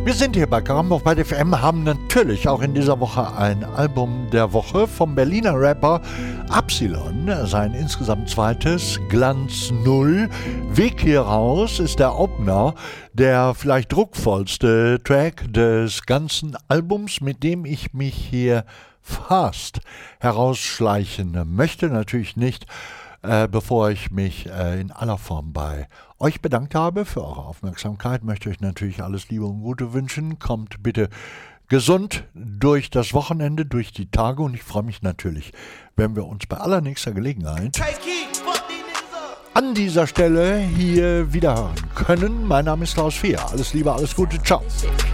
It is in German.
Wir sind hier bei Karambach bei FM, haben natürlich auch in dieser Woche ein Album der Woche vom Berliner Rapper Absilon, sein insgesamt zweites, Glanz Null. Weg hier raus ist der Opener, der vielleicht druckvollste Track des ganzen Albums, mit dem ich mich hier fast herausschleichen möchte. Natürlich nicht, bevor ich mich in aller Form bei euch bedankt habe für eure Aufmerksamkeit, möchte euch natürlich alles Liebe und Gute wünschen. Kommt bitte gesund durch das Wochenende, durch die Tage und ich freue mich natürlich, wenn wir uns bei allernächster Gelegenheit an dieser Stelle hier wieder hören können. Mein Name ist Klaus Fehr. Alles Liebe, alles Gute, ciao.